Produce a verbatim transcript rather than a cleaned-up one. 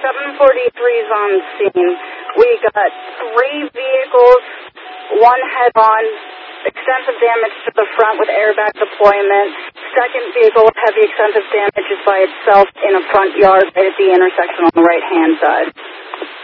seven forty-three is on scene. We got three vehicles, one head-on, extensive damage to the front with airbag deployment. Second vehicle with heavy extensive damage is by itself in a front yard right at the intersection on the right-hand side.